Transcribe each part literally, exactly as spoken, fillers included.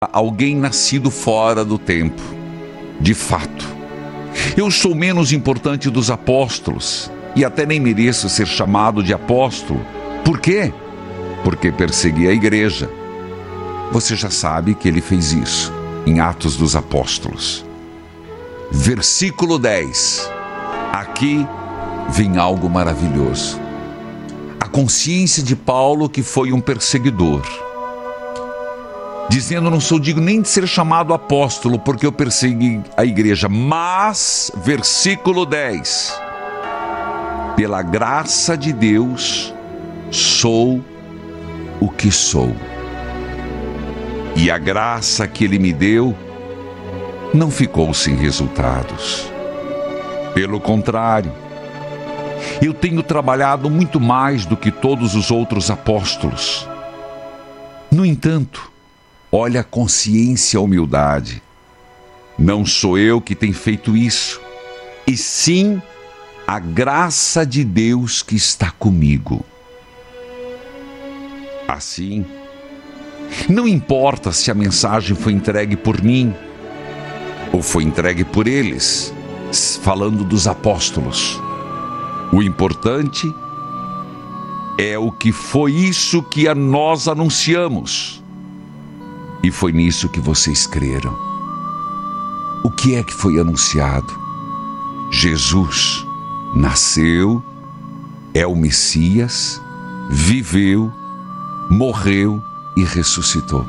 alguém nascido fora do tempo. De fato, eu sou menos importante dos apóstolos e até nem mereço ser chamado de apóstolo. Por quê? Porque persegui a igreja. Você já sabe que ele fez isso em Atos dos Apóstolos. Versículo dez. Aqui vem algo maravilhoso. A consciência de Paulo, que foi um perseguidor, dizendo: não sou digno nem de ser chamado apóstolo, porque eu persegui a igreja. Mas, versículo dez, pela graça de Deus, sou o que sou. E a graça que Ele me deu não ficou sem resultados. Pelo contrário, eu tenho trabalhado muito mais do que todos os outros apóstolos. No entanto, olha a consciência e a humildade. Não sou eu que tenho feito isso, e sim a graça de Deus que está comigo. Assim, não importa se a mensagem foi entregue por mim ou foi entregue por eles, falando dos apóstolos. O importante é o que foi isso que a nós anunciamos. E foi nisso que vocês creram. O que é que foi anunciado? Jesus nasceu, é o Messias, viveu, morreu e ressuscitou.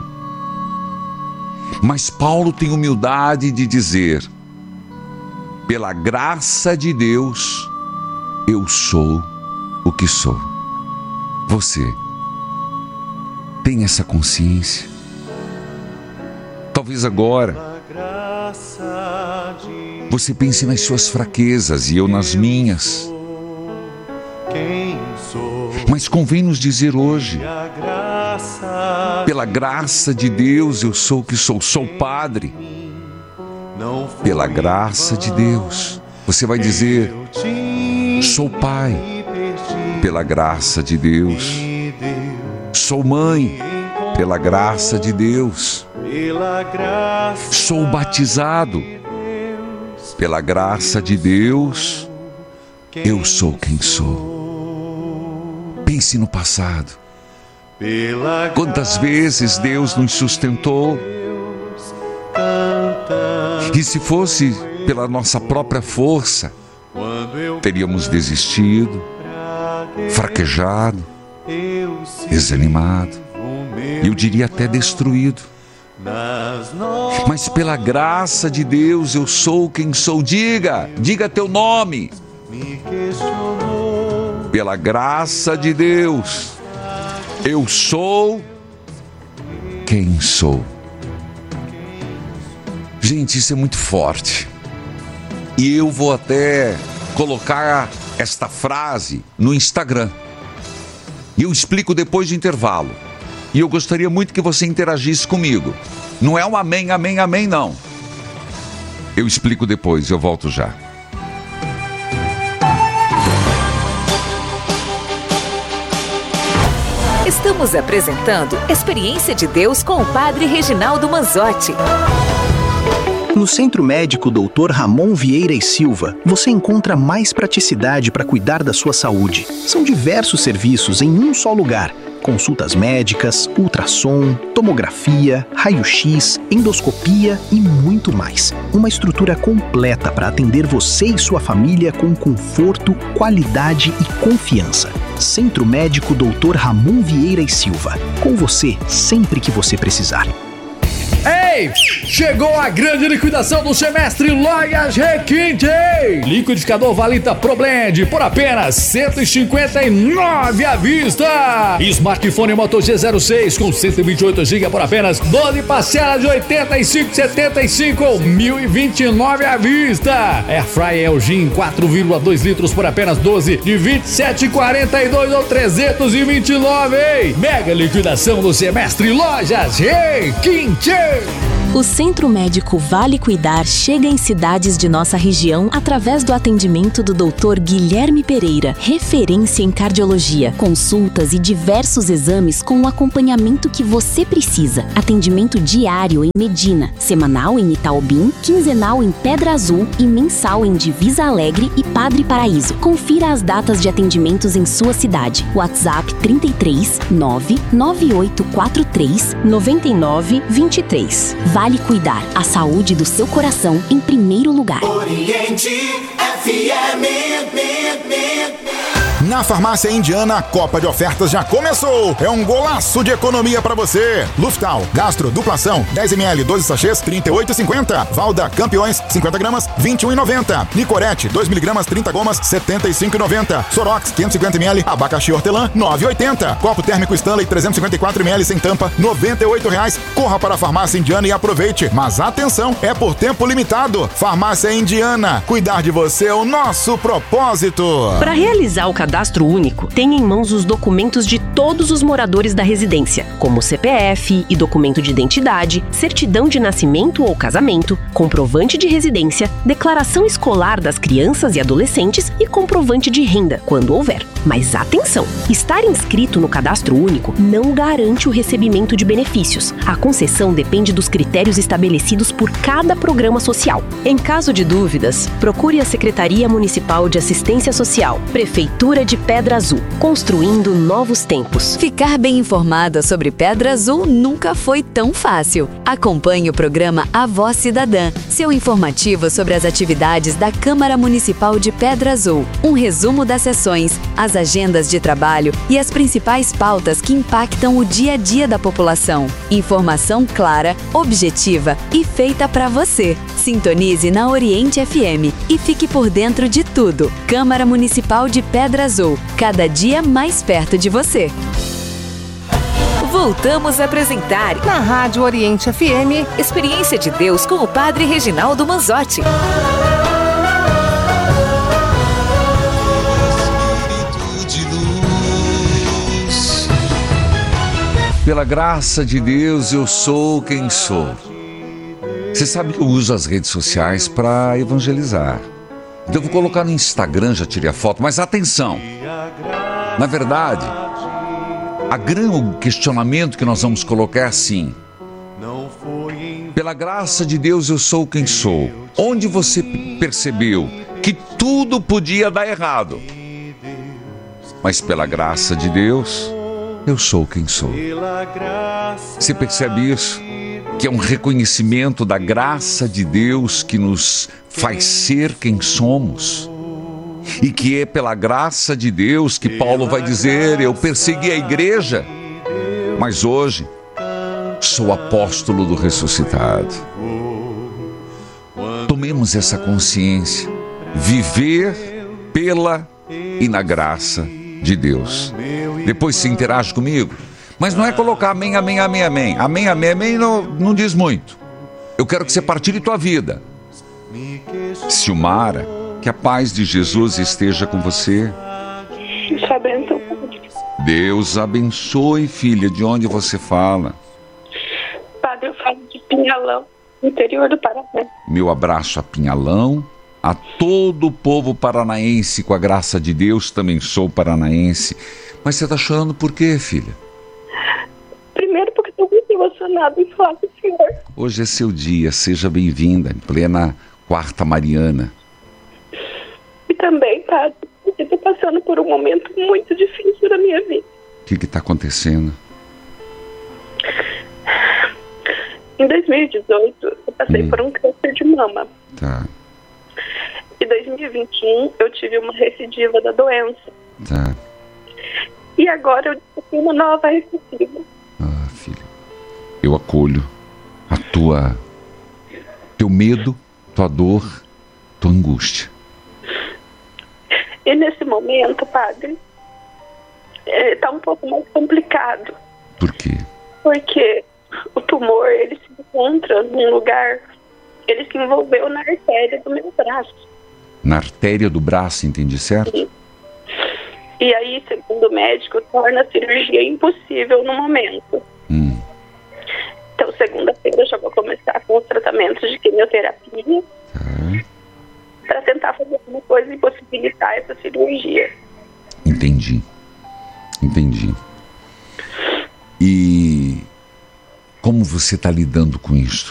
Mas Paulo tem humildade de dizer: pela graça de Deus, eu sou o que sou. Você tem essa consciência? Talvez agora você pense nas suas fraquezas e eu nas minhas. Mas convém nos dizer hoje: pela graça de Deus eu sou o que sou. Sou padre. Pela graça de Deus. Você vai dizer: sou pai. Pela graça de Deus. Sou mãe. Pela graça de Deus. Sou batizado. Pela graça de Deus, eu sou quem sou. Pense no passado. Quantas vezes Deus nos sustentou? E se fosse pela nossa própria força, teríamos desistido, fraquejado, desanimado, eu diria até destruído. Mas pela graça de Deus eu sou quem sou. Diga, diga teu nome. Pela graça de Deus eu sou quem sou. Gente, isso é muito forte. E eu vou até colocar esta frase no Instagram. E eu explico depois do intervalo. E eu gostaria muito que você interagisse comigo. Não é um amém, amém, amém, não. Eu explico depois, eu volto já. Estamos apresentando Experiência de Deus com o Padre Reginaldo Manzotti. No Centro Médico doutor Ramon Vieira e Silva, você encontra mais praticidade para cuidar da sua saúde. São diversos serviços em um só lugar. Consultas médicas, ultrassom, tomografia, raio-x, endoscopia e muito mais. Uma estrutura completa para atender você e sua família com conforto, qualidade e confiança. Centro Médico doutor Ramon Vieira e Silva. Com você sempre que você precisar. Ei! Chegou a grande liquidação do semestre Lojas Requinte! Liquidificador Valita Pro Blend por apenas cento e cinquenta e nove reais à vista! Smartphone Moto G zero seis com cento e vinte e oito gigabytes por apenas doze parcelas de oitenta e cinco reais e setenta e cinco centavos ou mil e vinte e nove reais à vista! Airfryer L G em quatro vírgula dois litros por apenas doze de vinte e sete reais e quarenta e dois centavos ou trezentos e vinte e nove reais! Mega liquidação do semestre Lojas Requinte! O Centro Médico Vale Cuidar chega em cidades de nossa região através do atendimento do doutor Guilherme Pereira, referência em cardiologia, consultas e diversos exames com o acompanhamento que você precisa. Atendimento diário em Medina, semanal em Itaobim, quinzenal em Pedra Azul e mensal em Divisa Alegre e Padre Paraíso. Confira as datas de atendimentos em sua cidade. WhatsApp trinta e três, nove nove oito quatro três, nove nove dois três. Vale Cuidar, a saúde do seu coração em primeiro lugar. Oriente F M. Na Farmácia Indiana, a Copa de Ofertas já começou. É um golaço de economia pra você. Luftal, Gastro, Duplação, dez mililitros, doze sachês, trinta e oito reais e cinquenta centavos. Valda, Campeões, cinquenta gramas, vinte e um reais e noventa centavos. Nicorete, dois miligramas, trinta gomas, setenta e cinco reais e noventa centavos. Sorox, quinhentos e cinquenta mililitros, abacaxi hortelã, nove reais e oitenta centavos. Copo térmico Stanley, trezentos e cinquenta e quatro mililitros sem tampa, noventa e oito reais. Corra para a Farmácia Indiana e aproveite. Mas atenção, é por tempo limitado. Farmácia Indiana, cuidar de você é o nosso propósito. Para realizar o cadastro único, tenha em mãos os documentos de todos os moradores da residência, como C P F e documento de identidade, certidão de nascimento ou casamento, comprovante de residência, declaração escolar das crianças e adolescentes e comprovante de renda, quando houver. Mas atenção! Estar inscrito no cadastro único não garante o recebimento de benefícios. A concessão depende dos critérios estabelecidos por cada programa social. Em caso de dúvidas, procure a Secretaria Municipal de Assistência Social, Prefeitura de Pedra Azul, construindo novos tempos. Ficar bem informada sobre Pedra Azul nunca foi tão fácil. Acompanhe o programa A Voz Cidadã, seu informativo sobre as atividades da Câmara Municipal de Pedra Azul. Um resumo das sessões, as agendas de trabalho e as principais pautas que impactam o dia a dia da população. Informação clara, objetiva e feita para você. Sintonize na Oriente F M e fique por dentro de tudo. Câmara Municipal de Pedra Azul, cada dia mais perto de você. Voltamos a apresentar na Rádio Oriente F M Experiência de Deus com o Padre Reginaldo Manzotti. Pela graça de Deus, eu sou quem sou. Você sabe que eu uso as redes sociais para evangelizar. Então eu vou colocar no Instagram, já tirei a foto, mas atenção. Na verdade, a grande questionamento que nós vamos colocar é assim: pela graça de Deus, eu sou quem sou. Onde você percebeu que tudo podia dar errado, mas pela graça de Deus, eu sou quem sou. Você percebe isso? Que é um reconhecimento da graça de Deus que nos faz ser quem somos. E que é pela graça de Deus que Paulo vai dizer: eu persegui a igreja, mas hoje sou apóstolo do ressuscitado. Tomemos essa consciência. Viver pela e na graça de Deus. Depois se interage comigo. Mas não é colocar amém, amém, amém, amém. Amém, amém, amém não, não diz muito. Eu quero que você partilhe tua vida. Silmara, que a paz de Jesus esteja com você. Deus abençoe, filha. De onde você fala? Padre, eu falo de Pinhalão, interior do Paraná. Meu abraço a Pinhalão, a todo o povo paranaense, com a graça de Deus, também sou paranaense. Mas você está chorando por quê, filha? Primeiro porque estou muito emocionada em falar com o senhor. Hoje é seu dia, seja bem-vinda, em plena quarta mariana. E também, padre, eu estou passando por um momento muito difícil da minha vida. O que está acontecendo? Em dois mil e dezoito, eu passei hum. por um câncer de mama. Tá. Em dois mil e vinte e um, eu tive uma recidiva da doença. Tá. E agora eu descobri uma nova recidiva. Ah, filho, eu acolho a tua, teu medo, tua dor, tua angústia. E nesse momento, padre, está um pouco mais complicado. Por quê? Porque o tumor, ele se encontra num lugar, ele se envolveu na artéria do meu braço. Na artéria do braço, entendi certo? Sim. E aí, segundo o médico, torna a cirurgia impossível no momento. Hum. Então, segunda-feira eu já vou começar a radioterapia Tá. para tentar fazer alguma coisa e possibilitar essa cirurgia. Entendi. Entendi. E como você está lidando com isso?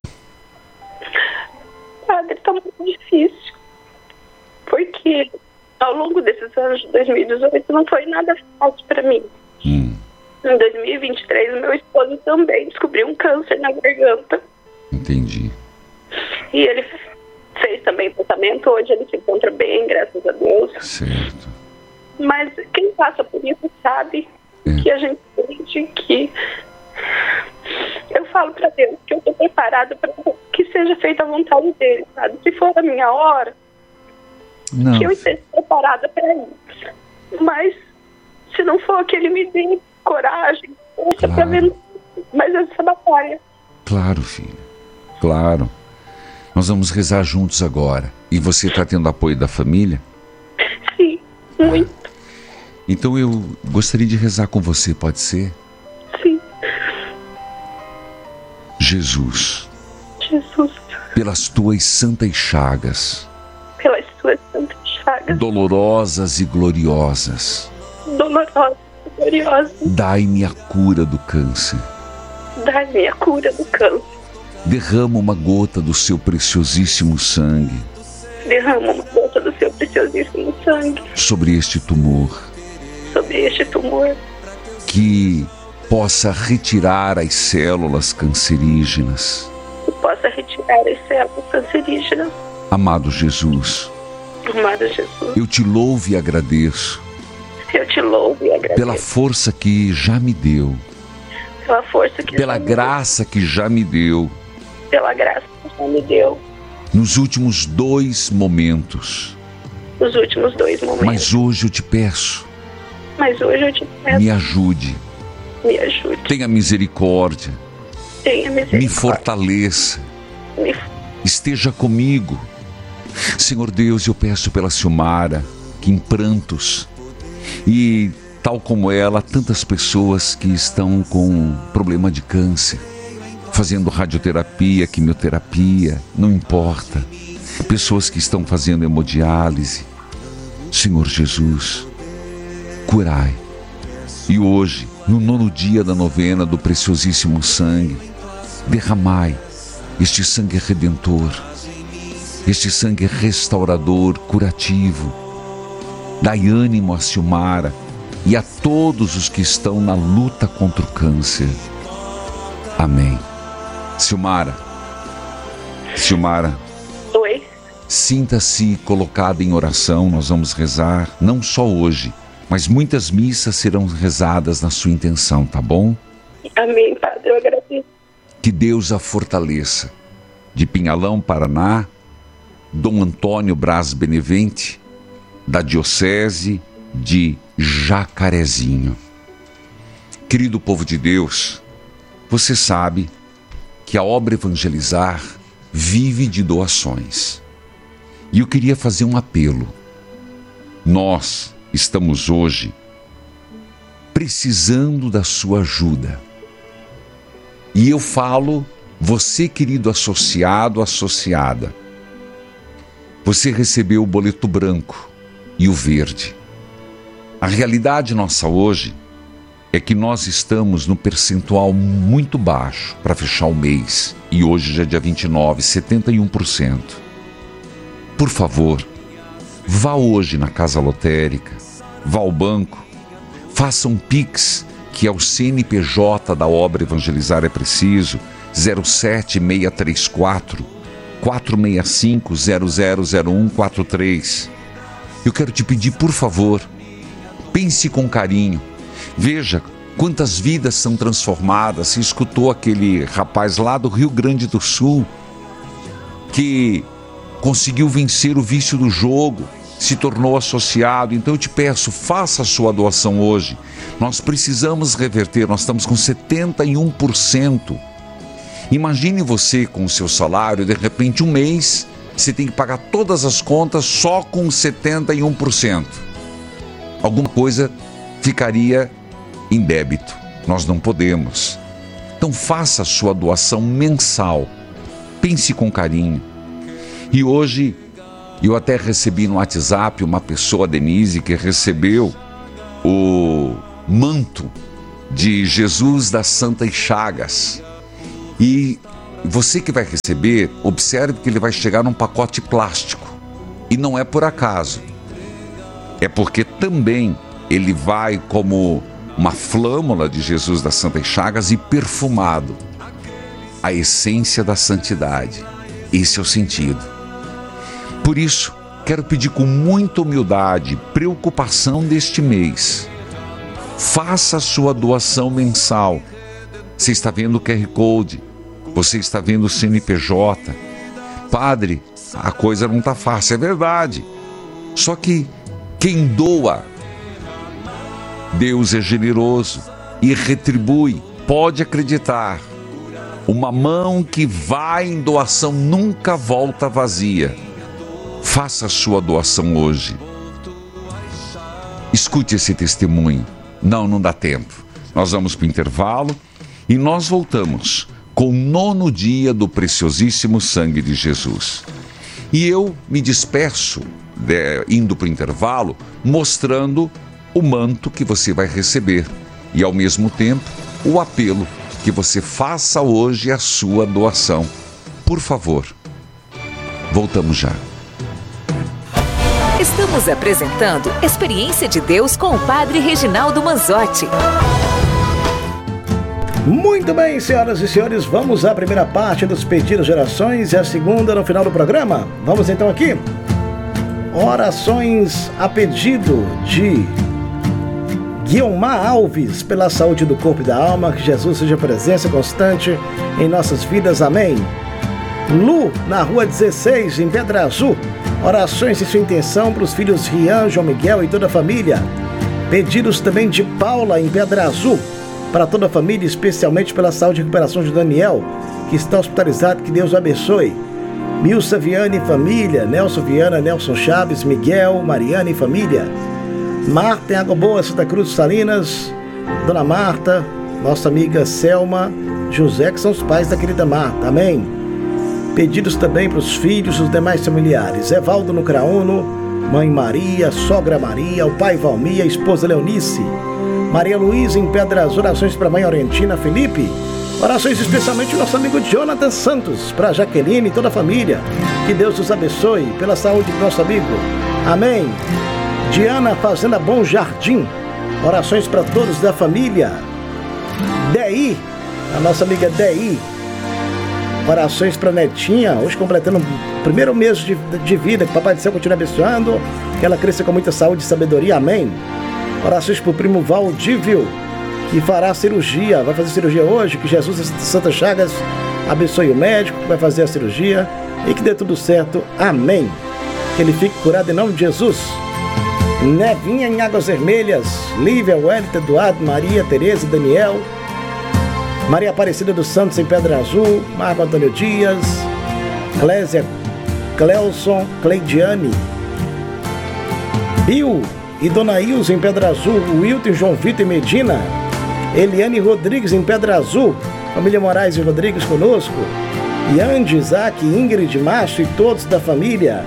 Padre, está muito difícil. Porque ao longo desses anos de dois mil e dezoito não foi nada fácil para mim. Hum. Em dois mil e vinte e três, meu esposo também descobriu um câncer na garganta. Entendi. E ele fez também tratamento. Hoje ele se encontra bem, graças a Deus. Certo. Mas quem passa por isso sabe É. que a gente sente que... Eu falo para Deus que eu estou preparada para que seja feita a vontade dele, sabe? Se for a minha hora, Não. que eu esteja preparada para isso. Mas se não for, que ele me dê coragem, força Claro. para ver mais essa batalha. Claro, filha. Claro. Nós vamos rezar juntos agora. E você está tendo apoio da família? Sim, muito. Então eu gostaria de rezar com você, pode ser? Sim. Jesus, Jesus, pelas tuas santas chagas, pelas suas santas chagas, dolorosas e gloriosas, dolorosas e gloriosas, dai-me a cura do câncer. dai-me a cura do câncer. Derrama uma gota do seu preciosíssimo sangue Derrama uma gota do seu preciosíssimo sangue sobre este tumor, sobre este tumor, que possa retirar as células cancerígenas. que possa retirar as células cancerígenas. Amado Jesus, Amado Jesus, eu te louvo e agradeço eu te louvo e agradeço pela força que já me deu, pela força que pela já me graça que já me deu, deu, pela graça que já me deu nos últimos dois momentos. nos últimos dois momentos. Mas hoje eu te peço, Mas hoje eu te peço, me ajude, me ajude, tenha misericórdia, tenha misericórdia, me fortaleça, me esteja comigo. Senhor Deus, eu peço pela Silmara, que em prantos, e tal como ela, tantas pessoas que estão com problema de câncer, fazendo radioterapia, quimioterapia, não importa, pessoas que estão fazendo hemodiálise. Senhor Jesus, curai. E hoje, no nono dia da novena do preciosíssimo sangue, derramai este sangue redentor, este sangue restaurador, curativo. Dai ânimo a Silmara e a todos os que estão na luta contra o câncer. Amém. Silmara, Silmara, Oi. sinta-se colocada em oração. Nós vamos rezar, não só hoje, mas muitas missas serão rezadas na sua intenção, tá bom? Amém, Padre, eu agradeço. Que Deus a fortaleça. De Pinhalão, Paraná, Dom Antônio Braz Benevente, da Diocese de Jacarezinho. Querido povo de Deus, você sabe que a obra Evangelizar vive de doações. E eu queria fazer um apelo. Nós estamos hoje precisando da sua ajuda. E eu falo, você, querido associado, associada, você recebeu o boleto branco e o verde. A realidade nossa hoje é que nós estamos no percentual muito baixo para fechar o mês, e hoje já é dia vinte e nove, setenta e um por cento. Por favor, vá hoje na Casa Lotérica, vá ao banco, faça um Pix, que é o C N P J da obra Evangelizar é Preciso, zero sete seis três quatro, quatro seis cinco, zero zero zero um quatro três. Eu quero te pedir, por favor, pense com carinho. Veja quantas vidas são transformadas. Você escutou aquele rapaz lá do Rio Grande do Sul que conseguiu vencer o vício do jogo, se tornou associado. Então eu te peço, faça a sua doação hoje. Nós precisamos reverter, nós estamos com setenta e um por cento. Imagine você com o seu salário, de repente um mês, você tem que pagar todas as contas só com setenta e um por cento. Alguma coisa ficaria em débito. Nós não podemos. Então faça a sua doação mensal. Pense com carinho. E hoje eu até recebi no WhatsApp uma pessoa, Denise, que recebeu o manto de Jesus das Santas Chagas. E você que vai receber, observe que ele vai chegar num pacote plástico. E não é por acaso. É porque também ele vai como uma flâmula de Jesus das Santas Chagas e perfumado. A essência da santidade. Esse é o sentido. Por isso, quero pedir com muita humildade, preocupação deste mês. Faça a sua doação mensal. Você está vendo o Q R Code. Você está vendo o C N P J. Padre, a coisa não está fácil, é verdade. Só que quem doa, Deus é generoso e retribui. Pode acreditar. Uma mão que vai em doação nunca volta vazia. Faça a sua doação hoje. Escute esse testemunho. Não, não dá tempo. Nós vamos para o intervalo e nós voltamos com o nono dia do preciosíssimo sangue de Jesus. E eu me despeço, de, indo para o intervalo, mostrando o manto que você vai receber e, ao mesmo tempo, o apelo que você faça hoje a sua doação. Por favor, voltamos já. Estamos apresentando Experiência de Deus com o Padre Reginaldo Manzotti. Muito bem, senhoras e senhores, vamos à primeira parte dos pedidos de orações e a segunda no final do programa. Vamos então aqui. Orações a pedido de Guilmar Alves, pela saúde do corpo e da alma, que Jesus seja presença constante em nossas vidas, amém. Lu, na rua dezesseis, em Pedra Azul, orações e sua intenção para os filhos Rian, João Miguel e toda a família. Pedidos também de Paula, em Pedra Azul, para toda a família, especialmente pela saúde e recuperação de Daniel, que está hospitalizado, que Deus o abençoe. Milsa Viana e família, Nelson Viana, Nelson Chaves, Miguel, Mariana e família. Marta em Água Boa, Santa Cruz Salinas, Dona Marta, nossa amiga Selma, José, que são os pais da querida Marta, amém. Pedidos também para os filhos e os demais familiares. Evaldo no Craúno, mãe Maria, sogra Maria, o pai Valmir, a esposa Leonice. Maria Luísa em Pedras, orações para a mãe Aurentina Felipe. Orações especialmente para o nosso amigo Jonathan Santos, para a Jaqueline e toda a família. Que Deus os abençoe pela saúde do nosso amigo. Amém. Diana Fazenda Bom Jardim. Orações para todos da família. Dei, a nossa amiga Dei. Orações para Netinha, hoje completando o primeiro mês de, de vida, que o Papai do Céu continue abençoando, que ela cresça com muita saúde e sabedoria, amém. Orações para o primo Valdívio, que fará cirurgia, vai fazer cirurgia hoje, que Jesus e Santas Chagas abençoe o médico que vai fazer a cirurgia e que dê tudo certo, amém. Que ele fique curado em nome de Jesus. Nevinha em Águas Vermelhas, Lívia, Wellington, Eduardo, Maria, Tereza e Daniel. Maria Aparecida dos Santos em Pedra Azul, Marco Antônio Dias, Clésia, Cleuson, Cleidiane, Bill e Dona Ilza em Pedra Azul, Wilton, João Vitor e Medina, Eliane Rodrigues em Pedra Azul, família Moraes e Rodrigues conosco, Yandy, Isaac, Ingrid, Márcio e todos da família.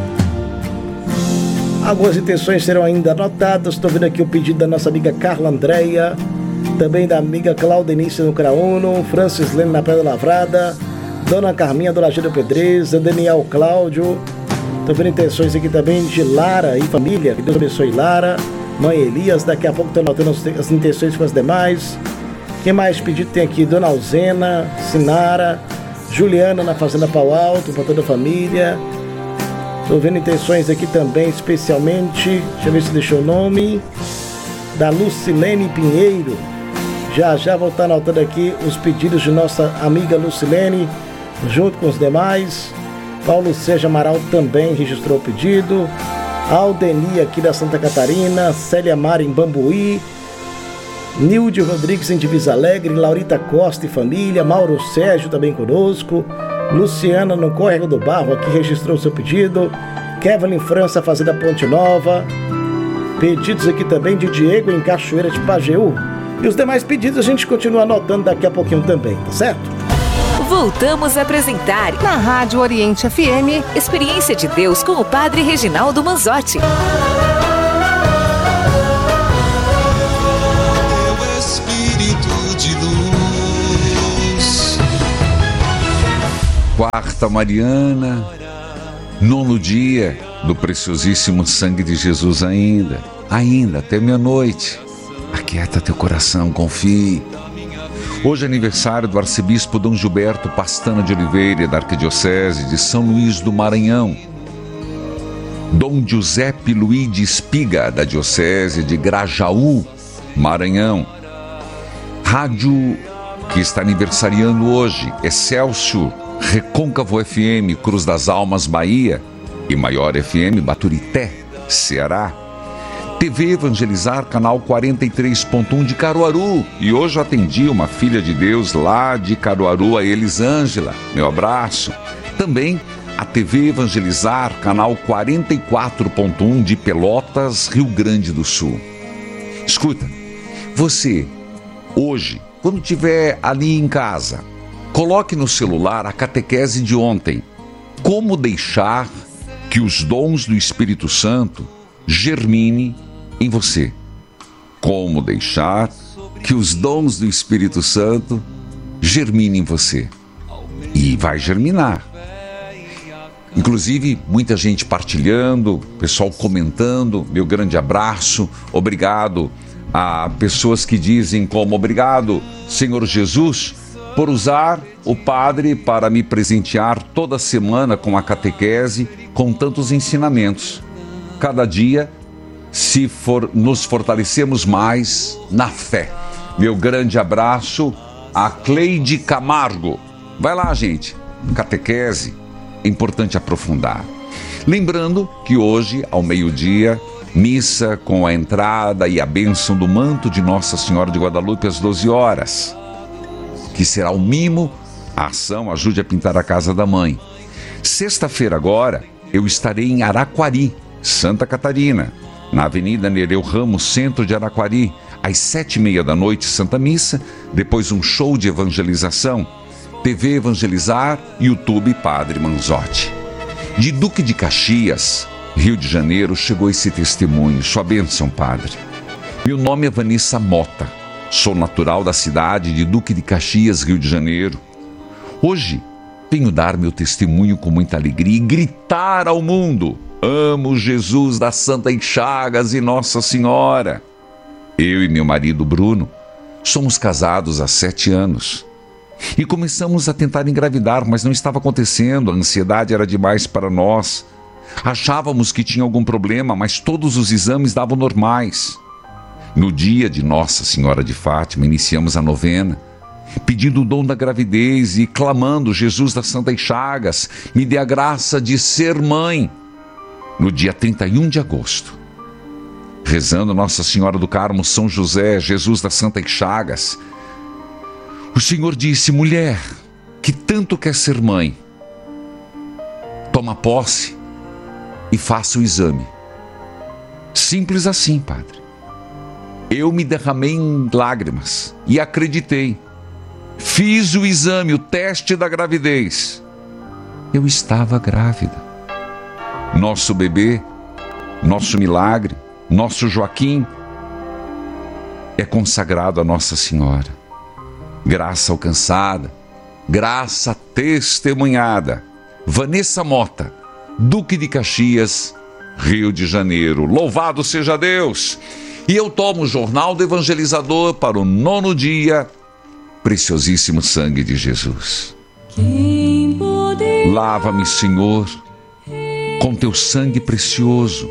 Algumas intenções serão ainda anotadas. Estou vendo aqui o pedido da nossa amiga Carla Andréia, também da amiga Claudenice no Craúno, Francis Lene na Pedra Lavrada, Dona Carminha do Lajeiro Pedreza, Daniel Cláudio. Estou vendo intenções aqui também de Lara e família, que Deus abençoe Lara, mãe Elias. Daqui a pouco estou anotando as intenções com as demais. Quem mais pedido tem aqui? Dona Alzena, Sinara, Juliana na Fazenda Pau Alto, para toda a família. Estou vendo intenções aqui também, especialmente, deixa eu ver se deixou o nome, da Lucilene Pinheiro. Já já vou estar anotando aqui os pedidos de nossa amiga Lucilene, junto com os demais. Paulo Sérgio Amaral também registrou o pedido. Aldeni aqui da Santa Catarina, Célia Mara em Bambuí, Nilde Rodrigues em Divisa Alegre, Laurita Costa e família, Mauro Sérgio também conosco, Luciana no Córrego do Barro aqui registrou o seu pedido, Kevin França, Fazenda Ponte Nova, pedidos aqui também de Diego em Cachoeira de Pajeú, e os demais pedidos a gente continua anotando daqui a pouquinho também, tá certo? Voltamos a apresentar na Rádio Oriente F M, Experiência de Deus com o Padre Reginaldo Manzotti. Teu Espírito de luz. Quarta Mariana, nono dia do preciosíssimo sangue de Jesus ainda, ainda até meia-noite. Aquieta teu coração, confie. Hoje é aniversário do arcebispo Dom Gilberto Pastana de Oliveira, da Arquidiocese de São Luís do Maranhão. Dom Giuseppe Luiz de Espiga, da Diocese de Grajaú, Maranhão. Rádio que está aniversariando hoje, Excelsior, Recôncavo F M, Cruz das Almas, Bahia, e Maior F M, Baturité, Ceará. T V Evangelizar, canal quarenta e três ponto um de Caruaru. E hoje eu atendi uma filha de Deus lá de Caruaru, a Elisângela. Meu abraço. Também a T V Evangelizar, canal quarenta e quatro ponto um de Pelotas, Rio Grande do Sul. Escuta, você, hoje, quando estiver ali em casa, coloque no celular a catequese de ontem. Como deixar que os dons do Espírito Santo germine em você. Como deixar que os dons do Espírito Santo germinem em você. E vai germinar. Inclusive, muita gente partilhando, pessoal comentando. Meu grande abraço. Obrigado a pessoas que dizem como: obrigado, Senhor Jesus, por usar o Padre para me presentear toda semana com a catequese, com tantos ensinamentos. Cada dia, se for, nos fortalecemos mais na fé. Meu grande abraço a Cleide Camargo. Vai lá, gente. Catequese, é importante aprofundar. Lembrando que hoje, ao meio-dia, missa com a entrada e a bênção do manto de Nossa Senhora de Guadalupe às doze horas. Que será o mimo, a ação Ajude a Pintar a Casa da Mãe. Sexta-feira agora, eu estarei em Araquari, Santa Catarina, na Avenida Nereu Ramos, centro de Araquari, às sete e meia da noite, Santa Missa, depois um show de evangelização, T V Evangelizar, YouTube Padre Manzotti. De Duque de Caxias, Rio de Janeiro, chegou esse testemunho. Sua bênção, Padre. Meu nome é Vanessa Mota, sou natural da cidade de Duque de Caxias, Rio de Janeiro. Hoje, venho dar meu testemunho com muita alegria e gritar ao mundo: amo Jesus das Santas Chagas e Nossa Senhora. Eu e meu marido Bruno somos casados há sete anos. E começamos a tentar engravidar, mas não estava acontecendo, a ansiedade era demais para nós. Achávamos que tinha algum problema, mas todos os exames davam normais. No dia de Nossa Senhora de Fátima, iniciamos a novena, pedindo o dom da gravidez e clamando: Jesus das Santas Chagas, me dê a graça de ser mãe. No dia trinta e um de agosto, rezando Nossa Senhora do Carmo, São José, Jesus das Santas Chagas, o Senhor disse: mulher, que tanto quer ser mãe, toma posse e faça o exame. Simples assim, Padre. Eu me derramei em lágrimas e acreditei. Fiz o exame, o teste da gravidez. Eu estava grávida. Nosso bebê, nosso milagre, nosso Joaquim é consagrado a Nossa Senhora. Graça alcançada, graça testemunhada. Vanessa Mota, Duque de Caxias, Rio de Janeiro. Louvado seja Deus! E eu tomo o Jornal do Evangelizador para o nono dia, preciosíssimo sangue de Jesus. Lava-me, Senhor, com teu sangue precioso.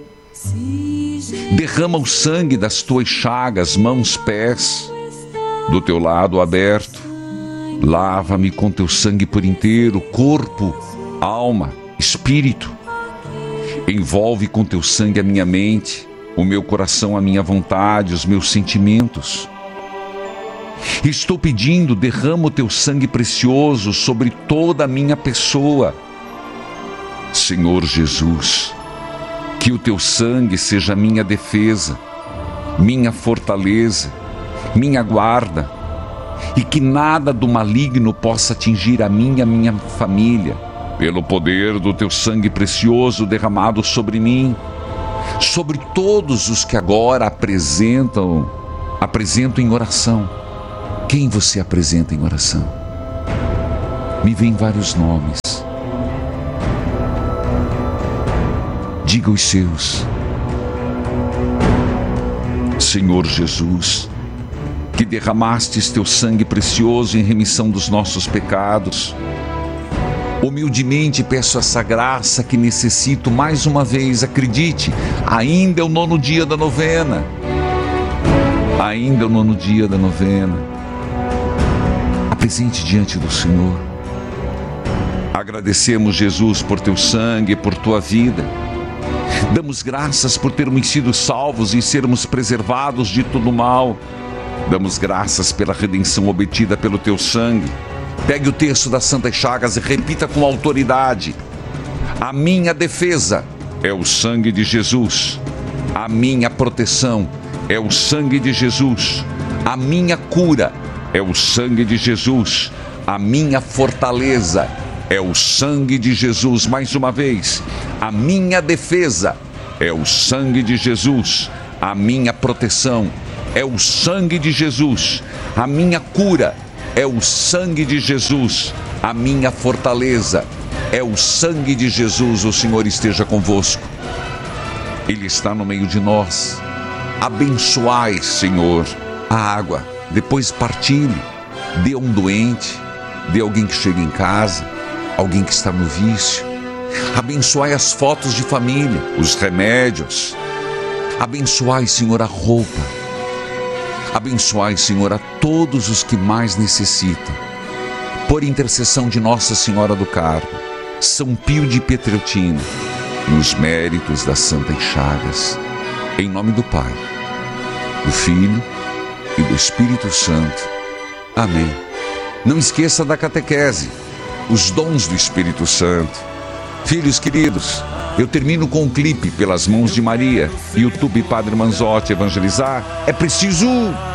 Derrama o sangue das tuas chagas, mãos, pés, do teu lado aberto. Lava-me com teu sangue por inteiro, corpo, alma, espírito. Envolve com teu sangue a minha mente, o meu coração, a minha vontade, os meus sentimentos. Estou pedindo, derrama o teu sangue precioso sobre toda a minha pessoa. Senhor Jesus, que o teu sangue seja minha defesa, minha fortaleza, minha guarda. e que nada do maligno possa atingir a mim e a minha família, pelo poder do teu sangue precioso derramado sobre mim, sobre todos os que agora apresentam, apresentam em oração. Quem você apresenta em oração? Me vêm vários nomes. Diga os seus. Senhor Jesus, que derramastes teu sangue precioso em remissão dos nossos pecados, humildemente peço essa graça que necessito mais uma vez. Acredite, ainda é o nono dia da novena. Ainda é o nono dia da novena. Apresente diante do Senhor. Agradecemos, Jesus, por teu sangue, por tua vida. Damos graças por termos sido salvos e sermos preservados de todo mal. Damos graças pela redenção obtida pelo teu sangue. Pegue o texto das Santas Chagas e repita com autoridade: a minha defesa é o sangue de Jesus. A minha proteção é o sangue de Jesus. A minha cura é o sangue de Jesus. A minha fortaleza é o sangue de Jesus. Mais uma vez, a minha defesa é o sangue de Jesus. A minha proteção é o sangue de Jesus. A minha cura é o sangue de Jesus. A minha fortaleza é o sangue de Jesus. O Senhor esteja convosco. Ele está no meio de nós. Abençoai, Senhor, a água. Depois partilhe. Dê a um doente. Dê a alguém que chega em casa. Alguém que está no vício. Abençoai as fotos de família, os remédios. Abençoai, Senhor, a roupa. Abençoai, Senhor, a todos os que mais necessitam. Por intercessão de Nossa Senhora do Carmo, São Pio de Pietrelcina, nos méritos das Santas Chagas, em nome do Pai, do Filho e do Espírito Santo. Amém. Não esqueça da catequese, os dons do Espírito Santo. Filhos queridos, eu termino com um clipe pelas mãos de Maria. YouTube Padre Manzotti Evangelizar. É preciso.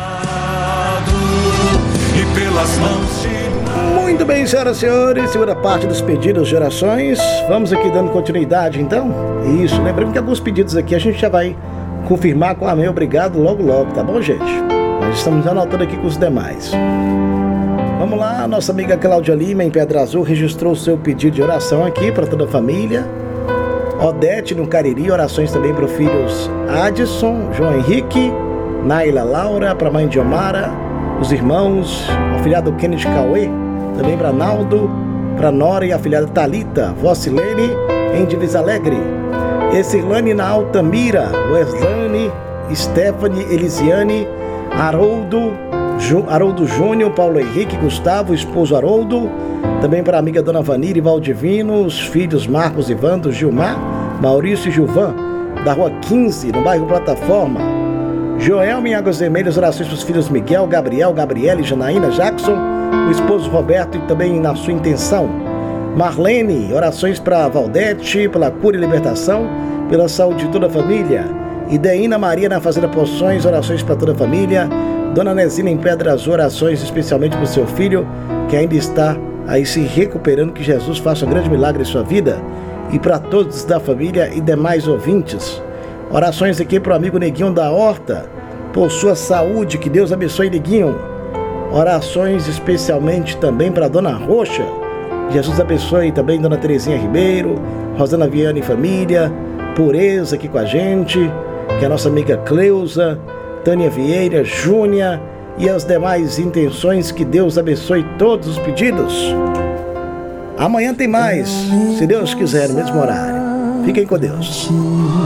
E pelas mãos de... Muito bem, senhoras e senhores, segunda parte dos pedidos de orações. Vamos aqui dando continuidade, então. Isso, lembrando que alguns pedidos aqui a gente já vai confirmar com a Amém Obrigado logo logo, tá bom, gente? Nós estamos anotando aqui com os demais. Vamos lá, nossa amiga Cláudia Lima, em Pedra Azul, registrou o seu pedido de oração aqui para toda a família. Odete, no Cariri, orações também para os filhos Adson, João Henrique, Naila Laura, para a mãe de Omara, os irmãos, o afilhado Kennedy Cauê, também para Naldo, para Nora e a afilhada Thalita, Vocilene, em Divisa Alegre, Esirlane na Altamira, Weslane, Stephanie, Elisiane, Haroldo, Ju, Haroldo Júnior, Paulo Henrique, Gustavo, esposo Haroldo, também para a amiga Dona Vanira e Valdivino, os filhos Marcos e Vando, Gilmar, Maurício e Gilvan, da Rua quinze, no bairro Plataforma, Joelma em Águas Vermelhas, orações para os filhos Miguel, Gabriel, Gabriele, Janaína, Jackson, o esposo Roberto e também na sua intenção, Marlene, orações para Valdete, pela cura e libertação, pela saúde de toda a família, Ideína Maria na Fazenda Poções, orações para toda a família, Dona Nesina em Pedra Azul, orações especialmente para o seu filho, que ainda está aí se recuperando, que Jesus faça um grande milagre em sua vida, e para todos da família e demais ouvintes. Orações aqui para o amigo Neguinho da Horta, por sua saúde, que Deus abençoe Neguinho. Orações especialmente também para a Dona Roxa, Jesus abençoe também Dona Terezinha Ribeiro, Rosana Viana e família, Pureza aqui com a gente, que é a nossa amiga Cleusa, Tânia Vieira, Júnia e as demais intenções. Que Deus abençoe todos os pedidos. Amanhã tem mais, se Deus quiser, no mesmo horário. Fiquem com Deus.